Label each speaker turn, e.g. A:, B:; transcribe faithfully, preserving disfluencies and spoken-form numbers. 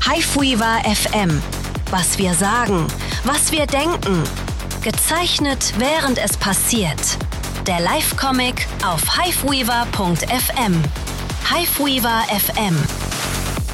A: Hiveweaver F M. Was wir sagen, was wir denken. Gezeichnet, während es passiert. Der Live-Comic auf hiveweaver punkt f m. Hiveweaver F M.